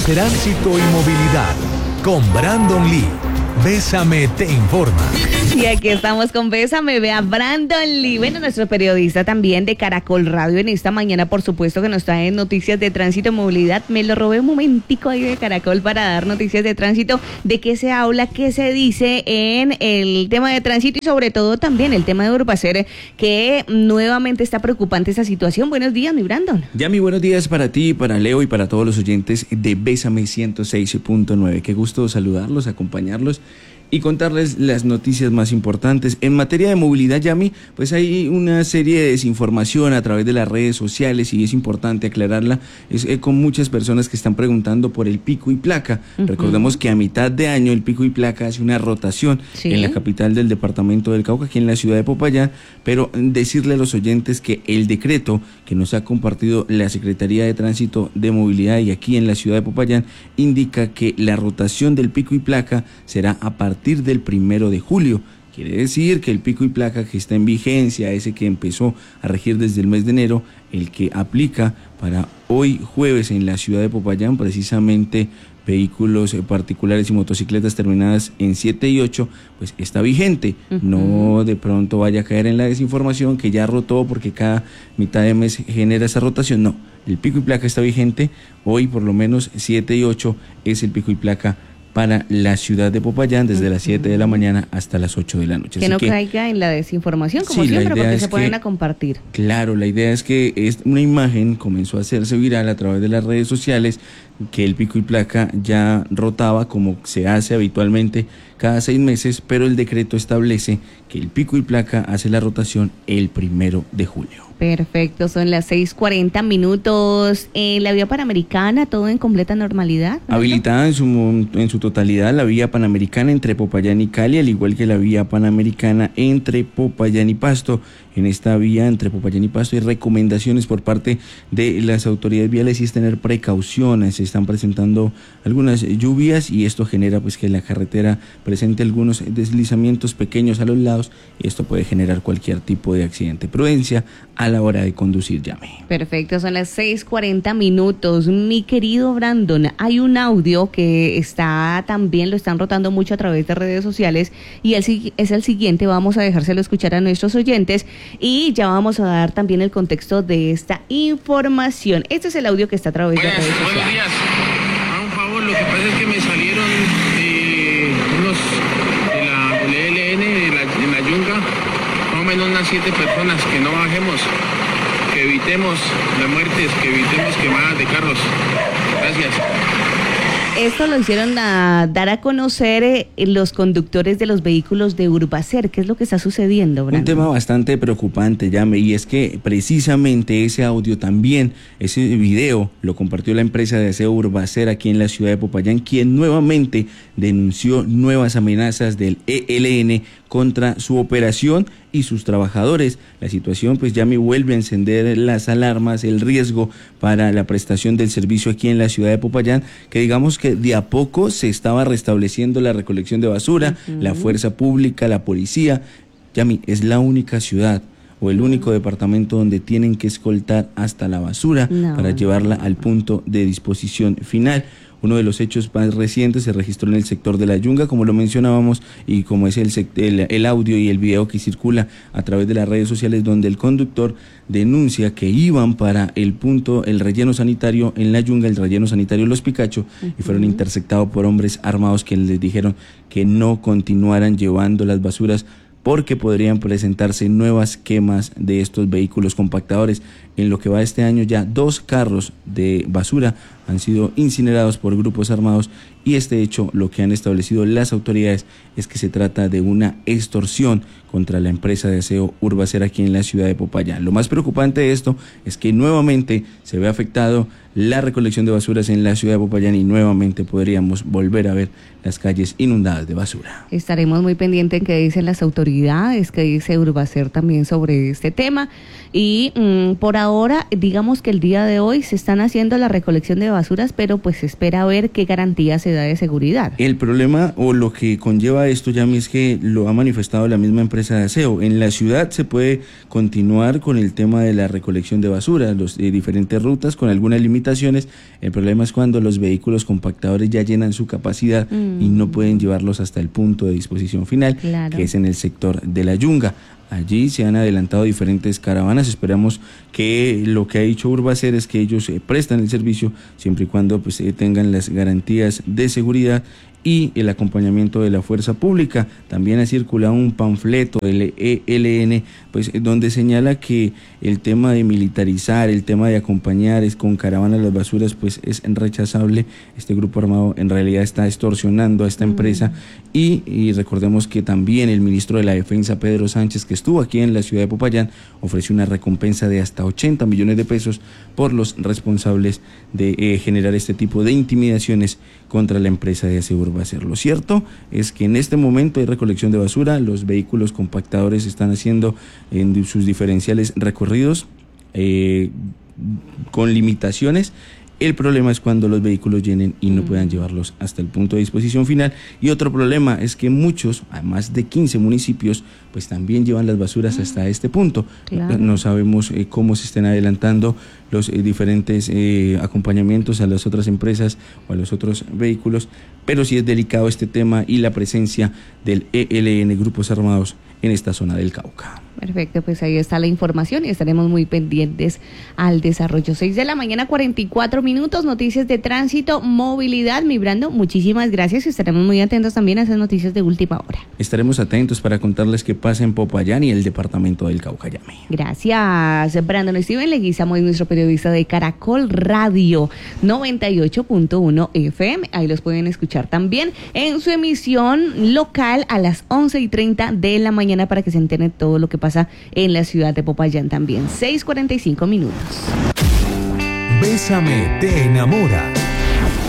Tránsito y movilidad con Brandon Lee. Bésame te informa. Y aquí estamos con Bésame, ve a Brandon Lee, bueno, nuestro periodista también de Caracol Radio en esta mañana, por supuesto que nos trae noticias de tránsito y movilidad. Me lo robé un momentico ahí de Caracol para dar noticias de tránsito, de qué se habla, qué se dice en el tema de tránsito y sobre todo también el tema de Urbacer, que nuevamente está preocupante esa situación. Buenos días, mi Brandon. Yami, buenos días para ti, para Leo y para todos los oyentes de Bésame 106.9. Qué gusto saludarlos, acompañarlos y contarles las noticias más importantes. En materia de movilidad, Yami, pues hay una serie de desinformación a través de las redes sociales y es importante aclararla. Es con muchas personas que están preguntando por el pico y placa. Recordemos que a mitad de año el pico y placa hace una rotación en la capital del departamento del Cauca, aquí en la ciudad de Popayán, pero decirle a los oyentes que el decreto que nos ha compartido la Secretaría de Tránsito de Movilidad y aquí en la ciudad de Popayán indica que la rotación del pico y placa será a partir del 1 de julio. Quiere decir que el pico y placa que está en vigencia, ese que empezó a regir desde el mes de enero, el que aplica para hoy jueves en la ciudad de Popayán, precisamente vehículos particulares y motocicletas terminadas en 7 y 8, pues está vigente. No de pronto vaya a caer en la desinformación que ya rotó porque cada mitad de mes genera esa rotación. No, el pico y placa está vigente. Hoy por lo menos 7 y 8 es el pico y placa para la ciudad de Popayán desde las 7 de la mañana hasta las 8 de la noche. Que así no caiga en la desinformación, como siempre, porque se ponen a compartir. Claro, la idea es que una imagen comenzó a hacerse viral a través de las redes sociales, que el pico y placa ya rotaba como se hace habitualmente cada 6 meses, pero el decreto establece que el pico y placa hace la rotación el 1 de julio. Perfecto, son las 6:40. En la vía Panamericana, todo en completa normalidad, ¿no? Habilitada en su totalidad la vía Panamericana entre Popayán y Cali, al igual que la vía Panamericana entre Popayán y Pasto. En esta vía entre Popayán y Pasto hay recomendaciones por parte de las autoridades viales y es tener precauciones. Se están presentando algunas lluvias y esto genera pues que la carretera presente algunos deslizamientos pequeños a los lados y esto puede generar cualquier tipo de accidente. Prudencia a la hora de conducir, Yami. Perfecto, son las 6:40. Mi querido Brandon, hay un audio que también lo están rotando mucho a través de redes sociales y es el siguiente, vamos a dejárselo escuchar a nuestros oyentes y ya vamos a dar también el contexto de esta información. Este es el audio que está a través de redes sociales. Buenos días, a un favor, lo que pasa es que me salieron unos de la ELN en la Yunga, más o menos unas 7 personas, que no bajemos, que evitemos las muertes, que evitemos quemadas de carros. Gracias. Esto lo hicieron dar a conocer los conductores de los vehículos de Urbacer. ¿Qué es lo que está sucediendo, Brandon? Un tema bastante preocupante, Yame, y es que precisamente ese audio también, ese video, lo compartió la empresa de aseo Urbacer aquí en la ciudad de Popayán, quien nuevamente denunció nuevas amenazas del ELN contra su operación y sus trabajadores. La situación pues ya me vuelve a encender las alarmas, el riesgo para la prestación del servicio aquí en la ciudad de Popayán, que digamos que de a poco se estaba restableciendo la recolección de basura, la fuerza pública, la policía. Yami, es la única ciudad o el único departamento donde tienen que escoltar hasta la basura para llevarla al punto de disposición final. Uno de los hechos más recientes se registró en el sector de la Yunga, como lo mencionábamos, y como es el audio y el video que circula a través de las redes sociales, donde el conductor denuncia que iban para el relleno sanitario en la Yunga, el relleno sanitario Los Picacho, y fueron interceptados por hombres armados que les dijeron que no continuaran llevando las basuras porque podrían presentarse nuevas quemas de estos vehículos compactadores. En lo que va este año ya 2 carros de basura han sido incinerados por grupos armados y este hecho, lo que han establecido las autoridades, es que se trata de una extorsión contra la empresa de aseo Urbacer aquí en la ciudad de Popayán. Lo más preocupante de esto es que nuevamente se ve afectado la recolección de basuras en la ciudad de Popayán y nuevamente podríamos volver a ver las calles inundadas de basura. Estaremos muy pendientes en qué dicen las autoridades, qué dice Urbacer también sobre este tema y por ahora digamos que el día de hoy se están haciendo la recolección de basuras, pero pues se espera ver qué garantía se da de seguridad. El problema o lo que conlleva esto, Yami, es que lo ha manifestado la misma empresa de aseo. En la ciudad se puede continuar con el tema de la recolección de basura, diferentes rutas con algunas limitaciones, limitaciones. El problema es cuando los vehículos compactadores ya llenan su capacidad y no pueden llevarlos hasta el punto de disposición final, Claro. que es en el sector de la Yunga. Allí se han adelantado diferentes caravanas. Esperamos que lo que ha dicho Urbacer es que ellos prestan el servicio siempre y cuando pues, tengan las garantías de seguridad y el acompañamiento de la fuerza pública. También ha circulado un panfleto del ELN, pues donde señala que el tema de militarizar, el tema de acompañar con caravanas las basuras, pues es rechazable. Este grupo armado en realidad está extorsionando a esta empresa y recordemos que también el ministro de la Defensa, Pedro Sánchez, que estuvo aquí en la ciudad de Popayán, ofreció una recompensa de hasta 80 millones de pesos por los responsables de generar este tipo de intimidaciones contra la empresa de Aseo Urbacer. Lo cierto es que en este momento hay recolección de basura, los vehículos compactadores están haciendo en sus diferenciales recorridos con limitaciones. El problema es cuando los vehículos llenen y no puedan llevarlos hasta el punto de disposición final. Y otro problema es que muchos, más de 15 municipios, pues también llevan las basuras hasta este punto. Claro. No sabemos cómo se estén adelantando los diferentes acompañamientos a las otras empresas o a los otros vehículos, pero sí es delicado este tema y la presencia del ELN, grupos armados, en esta zona del Cauca. Perfecto, pues ahí está la información y estaremos muy pendientes al desarrollo. 6:44 a.m, noticias de tránsito, movilidad. Mi Brando, muchísimas gracias y estaremos muy atentos también a esas noticias de última hora. Estaremos atentos para contarles qué pasa en Popayán y el departamento del Cauca. Gracias, Brandon. Steven Leguizamo es nuestro periodista de Caracol Radio 98.1 FM. Ahí los pueden escuchar también en su emisión local a las 11:30 de la mañana para que se enteren todo lo que pasa en la ciudad de Popayán también. 6:45 a.m. Bésame te enamora.